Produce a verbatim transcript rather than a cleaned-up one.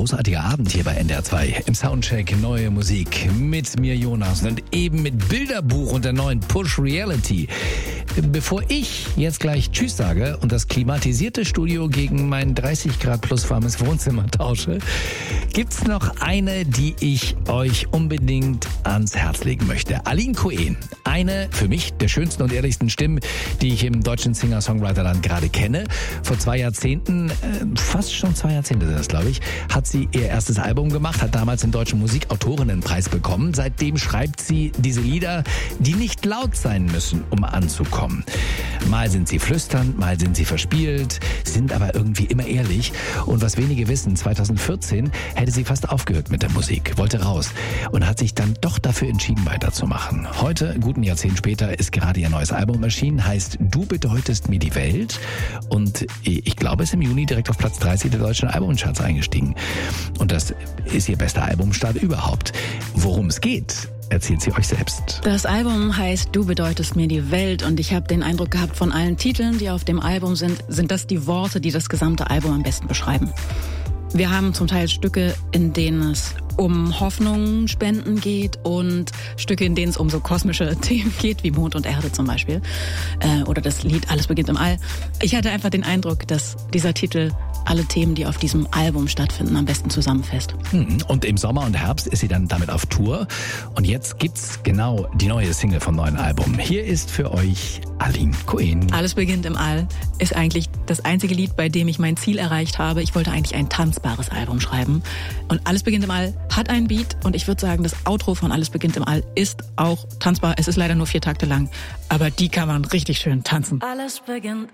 großartiger Abend hier bei N D R zwei. Im Soundcheck neue Musik mit mir Jonas und eben mit Bilderbuch und der neuen Push Reality. Bevor ich jetzt gleich Tschüss sage und das klimatisierte Studio gegen mein dreißig Grad plus warmes Wohnzimmer tausche, gibt's noch eine, die ich euch unbedingt ans Herz legen möchte. Aline Cohen, eine für mich der schönsten und ehrlichsten Stimmen, die ich im deutschen Singer-Songwriter-Land gerade kenne. Vor zwei Jahrzehnten, äh, fast schon zwei Jahrzehnte sind das, glaube ich, hat sie ihr erstes Album gemacht, hat damals den Deutschen Musikautorinnenpreis bekommen. Seitdem schreibt sie diese Lieder, die nicht laut sein müssen, um anzukommen. Mal sind sie flüsternd, mal sind sie verspielt, sind aber irgendwie immer ehrlich. Und was wenige wissen, zwanzig vierzehn hätte sie fast aufgehört mit der Musik, wollte raus und hat sich dann doch dafür entschieden, weiterzumachen. Heute, gut ein Jahrzehnt später, ist gerade ihr neues Album erschienen, heißt Du bedeutest mir die Welt. Und ich glaube, es ist im Juni direkt auf Platz dreißig der deutschen Albumcharts eingestiegen. Und das ist ihr bester Albumstart überhaupt. Worum es geht, erzählt sie euch selbst. Das Album heißt Du bedeutest mir die Welt und ich habe den Eindruck gehabt, von allen Titeln, die auf dem Album sind, sind das die Worte, die das gesamte Album am besten beschreiben. Wir haben zum Teil Stücke, in denen es um Hoffnung spenden geht und Stücke, in denen es um so kosmische Themen geht, wie Mond und Erde zum Beispiel. Äh, oder das Lied Alles beginnt im All. Ich hatte einfach den Eindruck, dass dieser Titel alle Themen, die auf diesem Album stattfinden, am besten zusammenfasst. Und im Sommer und Herbst ist sie dann damit auf Tour. Und jetzt gibt's genau die neue Single vom neuen Album. Hier ist für euch Aline Cohen. Alles beginnt im All ist eigentlich das einzige Lied, bei dem ich mein Ziel erreicht habe. Ich wollte eigentlich ein tanzbares Album schreiben. Und Alles beginnt im All hat einen Beat. Und ich würde sagen, das Outro von Alles beginnt im All ist auch tanzbar. Es ist leider nur vier Takte lang. Aber die kann man richtig schön tanzen. Alles beginnt